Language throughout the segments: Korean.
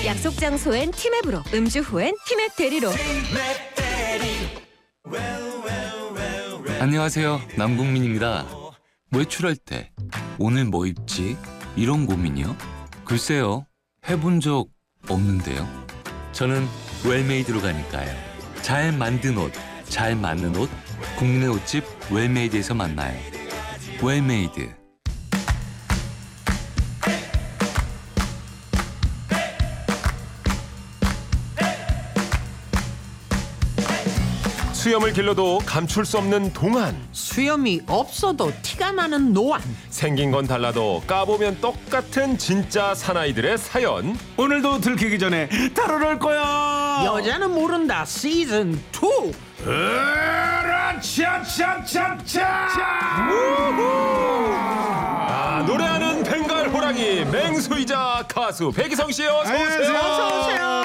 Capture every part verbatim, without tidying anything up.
약속 장소엔 티맵으로, 음주 후엔 티맵 대리로. 안녕하세요, 남궁민입니다. 외출할 때 오늘 뭐 입지? 이런 고민이요? 글쎄요, 해본 적 없는데요. 저는 웰메이드로 가니까요. 잘 만든 옷, 잘 맞는 옷, 국내 옷집 웰메이드에서 만나요. 웰메이드. 수염을 길러도 감출 수 없는 동안, 수염이 없어도 티가 나는 노안. 생긴 건 달라도 까보면 똑같은 진짜 사나이들의 사연. 오늘도 들키기 전에 다뤄볼 거야. 여자는 모른다 시즌 투. 차차차차. 아, 노래하는 벵갈 호랑이 맹수이자 가수 백이성 씨 어서 오세요. 어서 오세요.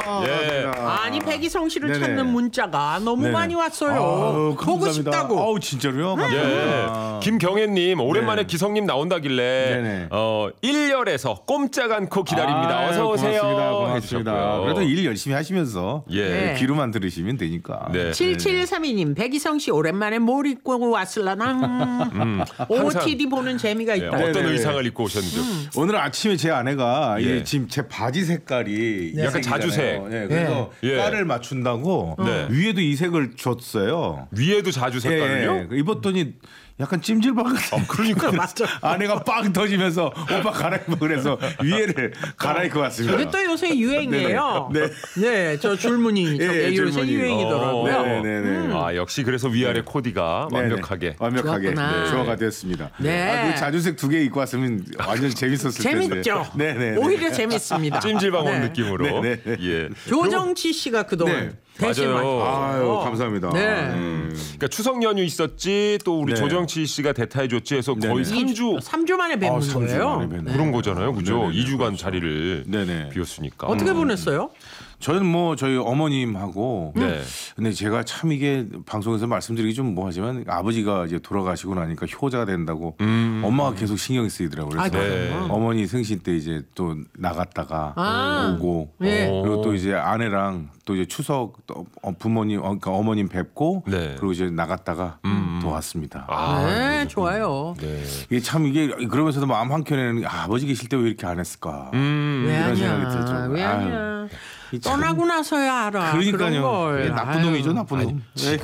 예. 아니 백이성 씨를 네네. 찾는 문자가 너무 네네. 많이 왔어요. 아유, 보고 감사합니다. 싶다고. 아우 진짜로요? 예. 감사합니다. 김경애님 오랜만에 네. 기성님 나온다길래 네네. 어 일 열에서 꼼짝 않고 기다립니다. 아유, 어서 오세요. 고맙습니다. 고맙습니다. 해주셨고요. 그래도 일 열심히 하시면서 예. 네. 귀로만 들으시면 되니까. 네. 칠칠삼이 님 백이성 씨 오랜만에 뭘 입고 왔을라나. 음, 항상- 오오티디 보는 재미가 예, 있다. 어떤 네네. 의상을 입고 오셨는지. 음. 오늘 아침에 제 아내가 예. 이 지금 제 바지 색깔이 네. 약간 이색이잖아요. 자주색. 네, 그래서 예. 깔을 맞춘다고 네. 위에도 이 색을 줬어요. 위에도 자주 색깔을요? 예, 입었더니 약간 찜질방 같은. 그러니까 맞죠. 아내가 빵 터지면서 오빠 갈아입어 그래서 위에를 갈아입고 왔습니다. 이게 또 요새 유행이에요. 네. 네, 저 줄무늬 저게 예, 요새 줄무늬. 유행이더라고요. 어, 네네네. 아 역시 그래서 위아래 코디가 네네. 완벽하게. 완벽하게 좋았구나. 네, 조화가 됐습니다. 네. 아, 그 자주색 두 개 입고 왔으면 완전 재밌었을 텐데. 재밌죠. 네네. 오히려 재밌습니다. 찜질방 온 네. 느낌으로. 네, 네. 예. 조정치 씨가 그동안 네. 대신 맞아요. 아유 감사합니다. 네. 음. 그러니까 추석 연휴 있었지 또 우리 네. 조정치 씨가 대타해줬지 해서 네네. 거의 삼 주 삼 주 만에 뵙는 아, 삼 주 거예요. 만에 뵙는 그런 거잖아요, 그죠? 네네네, 이 주간 그렇죠. 자리를 네네. 비웠으니까. 어떻게 음. 보냈어요? 저는 뭐 저희 어머님하고 네. 근데 제가 참 이게 방송에서 말씀드리기 좀 뭐하지만 아버지가 이제 돌아가시고 나니까 효자가 된다고 음. 엄마가 계속 신경이 쓰이더라고요. 그래서 아, 네. 그래요? 어머니 생신 때 이제 또 나갔다가 아. 오고 예. 그리고 또 이제 아내랑 또 이제 추석 또 어, 부모님 어, 그러니까 어머님 뵙고 네. 그리고 이제 나갔다가 음. 또 왔습니다. 아, 네, 좋아요. 네. 이게 참 이게 그러면서도 마음 한켠에는 아, 아버지 계실 때 왜 이렇게 안 했을까? 음. 왜 이런 생각이 아니야? 들죠. 왜 아유. 아니야? 이 참- 떠나고 나서야 알아. 그런 그러니까요. 걸. 이게 나쁜 아유. 놈이죠, 나쁜 놈.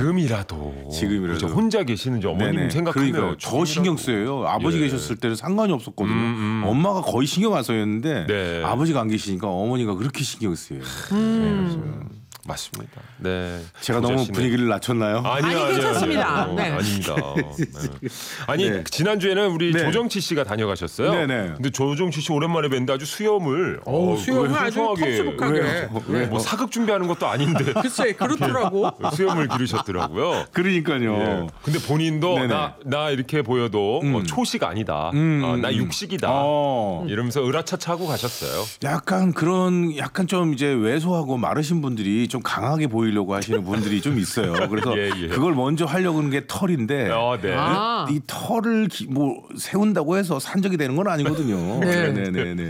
지금이라도 지금이라도. 그죠? 혼자 계시는지 어머님 네네. 생각하면 그러니까요. 더 신경 쓰여요. 아버지 예. 계셨을 때는 상관이 없었거든요. 음, 음. 엄마가 거의 신경 안 써였는데 네. 아버지가 안 계시니까 어머니가 그렇게 신경 쓰여요. 네, 그래서 맞습니다. 네. 제가 그 너무 자신의- 분위기를 낮췄나요? 아니요, 아니, 아니요, 괜찮습니다. 아니요. 네. 아닙니다. 네. 아니 네. 지난주에는 우리 네. 조정치 씨가 다녀가셨어요. 네네. 근데 조정치 씨 오랜만에 뵀는데 아주 수염을 어우, 수염을 왜 아주 풍성하게- 텁수룩하게. 왜요? 네, 뭐 사극 준비하는 것도 아닌데 글쎄, 그렇더라고. 수염을 기르셨더라고요. 그러니까요. 예. 근데 본인도 네네. 나, 나 이렇게 보여도 음. 어, 초식 아니다. 음, 어, 나 음. 육식이다. 어. 이러면서 으라차차 하고 가셨어요. 약간 그런 약간 좀 이제 왜소하고 마르신 분들이 좀 강하게 보이려고 하시는 분들이 좀 있어요. 그래서 예, 예. 그걸 먼저 하려고 하는 게 털인데 어, 네. 아. 이 털을 기- 뭐 세운다고 해서 산적이 되는 건 아니거든요. 네. 네네네.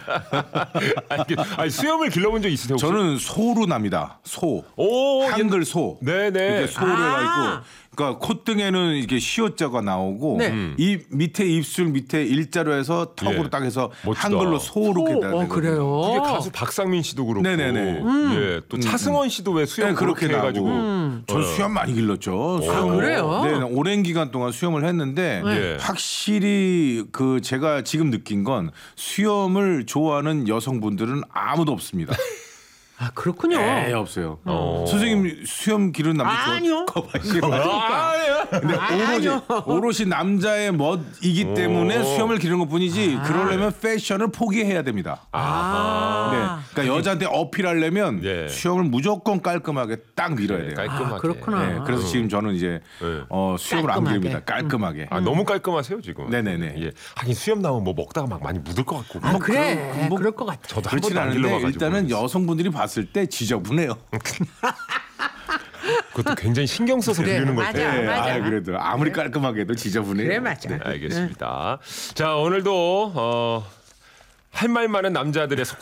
아니, 그- 아니, 수염을 길러본 적 있으세요? 혹시? 저는 소로 납니다. 소. 오, 한글 소. 네네. 이렇게 소를 아. 있고, 그러니까 콧등에는 이게 시옷자가 나오고 네. 이 밑에 입술 밑에 일자로 해서 턱으로 예. 딱 해서 멋지다. 한글로 소로 소, 이렇게 어, 그래요. 그게 가수 박상민 씨도 그렇고, 네네네. 예, 또 차승원 씨도 왜 수염 네, 그렇게 그렇게 해가지고, 나고. 전 수염 많이 길렀죠. 수염. 아, 그래요? 네, 오랜 기간 동안 수염을 했는데 네. 확실히 그 제가 지금 느낀 건 수염을 좋아하는 여성분들은 아무도 없습니다. 아, 그렇군요. 에 없어요. 어. 선생님 수염 기른 남자 좋아- 아니요. 거봐시고. 아, 예. 근데 아, 오로지 아니요. 오롯이 남자의 멋이기 때문에 오. 수염을 기르는 것뿐이지 그러려면 패션을 포기해야 됩니다. 아. 네, 그러니까 여자한테 어필하려면 예. 수염을 무조건 깔끔하게 딱 밀어야 돼요. 깔끔하게. 아, 그렇구나. 네, 그래서 지금 저는 이제 네. 어, 수염을 안 깔끔하게. 기릅니다. 깔끔하게. 아, 너무 깔끔하세요 지금. 네네네. 예. 하긴 수염 나면 뭐 먹다가 막 많이 묻을 것 같고. 아, 그래. 그- 뭐- 그럴 것 같아. 저도 한 그렇진 번도 안 않은데 길러봐가지고. 일단은 여성분들이 봤을 때 지저분해요. 그것도 굉장히 신경 써서 그래, 기르는 것 맞아. 같아요. 네, 맞아. 아, 그래도 아무리 깔끔하게도 지저분해요. 그래, 맞아. 네, 알겠습니다. 자, 오늘도 어, 할 말 많은 남자들의 속